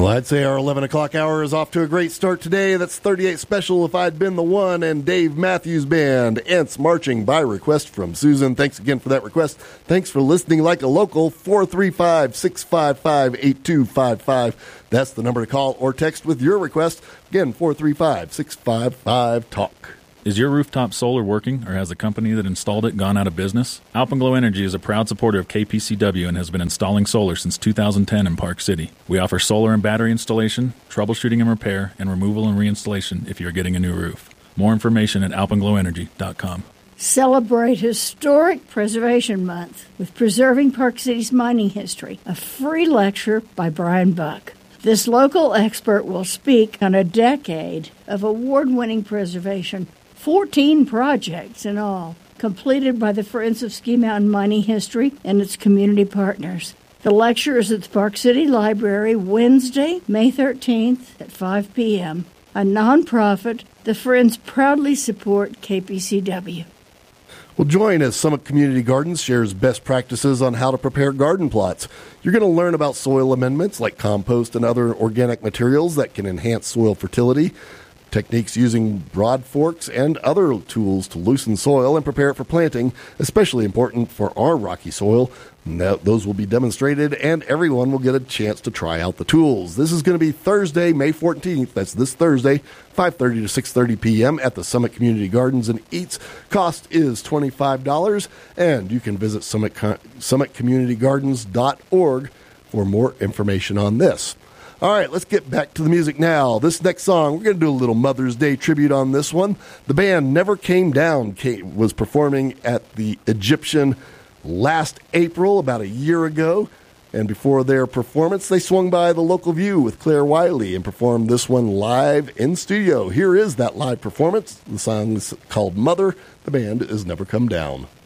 Well, I'd say our 11 o'clock hour is off to a great start today. That's 38 Special, If I'd Been the One, and Dave Matthews Band. Ants Marching by request from Susan. Thanks again for that request. Thanks for listening like a local. 435-655-8255. That's the number to call or text with your request. Again, 435-655-TALK. Is your rooftop solar working, or has the company that installed it gone out of business? Alpenglow Energy is a proud supporter of KPCW and has been installing solar since 2010 in Park City. We offer solar and battery installation, troubleshooting and repair, and removal and reinstallation if you're getting a new roof. More information at alpenglowenergy.com. Celebrate Historic Preservation Month with Preserving Park City's Mining History, a free lecture by Brian Buck. This local expert will speak on a decade of award-winning preservation, 14 projects in all, completed by the Friends of Ski Mountain Mining History and its community partners. The lecture is at the Park City Library Wednesday, May 13th at 5 p.m. A nonprofit, the Friends proudly support KPCW. Well, join as Summit Community Gardens shares best practices on how to prepare garden plots. You're going to learn about soil amendments like compost and other organic materials that can enhance soil fertility, techniques using broad forks and other tools to loosen soil and prepare it for planting, especially important for our rocky soil. Those will be demonstrated, and everyone will get a chance to try out the tools. This is going to be Thursday, May 14th. That's this Thursday, 5:30 to 6:30 p.m. at the Summit Community Gardens and Eats. Cost is $25, and you can visit summitcommunitygardens.org for more information on this. All right, let's get back to the music now. This next song, we're going to do a little Mother's Day tribute on this one. The band Never Came Down was performing at the Egyptian last April, about a year ago. And before their performance, they swung by the Local View with Claire Wiley and performed this one live in studio. Here is that live performance. The song is called Mother. The band is Never Come Down.